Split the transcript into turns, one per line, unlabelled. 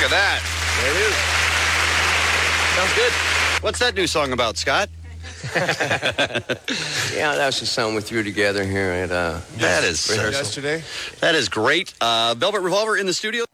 Look at that.
There it is. Sounds good.
What's that new song about, Scott?
Yeah, that was just something we threw together here at
that is
yesterday.
That is great. Velvet Revolver in the studio.